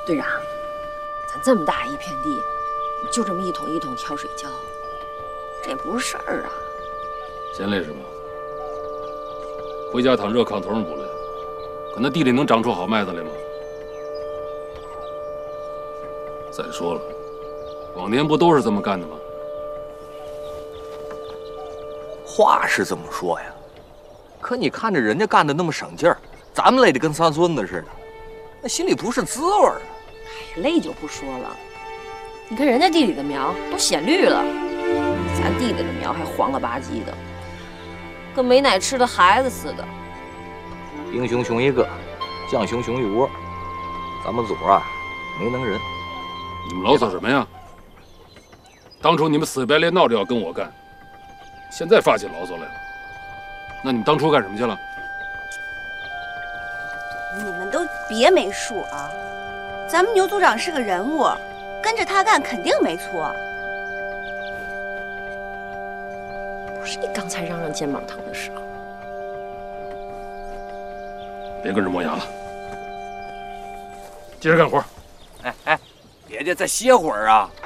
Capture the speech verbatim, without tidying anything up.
队长，咱这么大一片地，就这么一桶一桶挑水浇，这不是事儿啊。 嫌累是吧？回家躺热炕头上补来，可那地里能长出好麦子来吗？再说了，往年不都是这么干的吗？ 话是这么说呀，可你看着人家干的那么省劲儿，咱们累得跟三孙子似的，那心里不是滋味儿啊。 哎，累就不说了，你看人家地里的苗都显绿了，咱地里的苗还黄了吧唧的，跟没奶吃的孩子似的。 兵熊熊一个，将熊熊一窝，咱们组啊没能人。 你们牢骚什么呀？当初你们死白赖闹着要跟我干，现在发起牢骚来了，那你们当初干什么去了？ 你们都别没数啊！咱们牛组长是个人物，跟着他干肯定没错。 不是你刚才嚷嚷肩膀疼的时候。 别跟着磨牙了，接着干活。 哎哎，别介再歇会儿啊！